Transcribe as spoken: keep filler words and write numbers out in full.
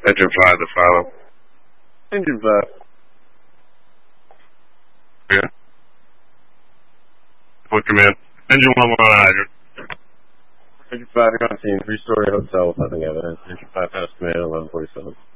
Engine five to follow. Engine five. Yeah. What command? Engine one, one hydrant. Engine five, you're on scene. Three-story hotel with nothing evidence. Engine five, house command, eleven forty-seven.